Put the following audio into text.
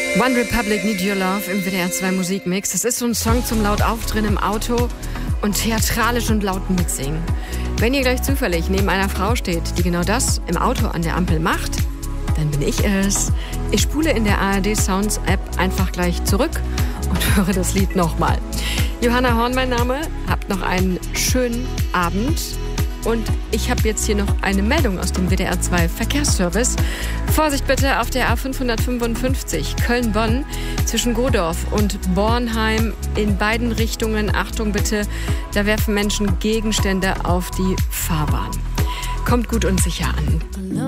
One Republic, Need Your Love im WDR 2 Musikmix. Das ist so ein Song zum laut aufdrehen im Auto und theatralisch und laut mitsingen. Wenn ihr gleich zufällig neben einer Frau steht, die genau das im Auto an der Ampel macht, dann bin ich es. Ich spule in der ARD Sounds App einfach gleich zurück und höre das Lied nochmal. Johanna Horn mein Name, habt noch einen schönen Abend. Und ich habe jetzt hier noch eine Meldung aus dem WDR 2 Verkehrsservice. Vorsicht bitte auf der A555 Köln-Bonn zwischen Godorf und Bornheim in beiden Richtungen. Achtung bitte, da werfen Menschen Gegenstände auf die Fahrbahn. Kommt gut und sicher an.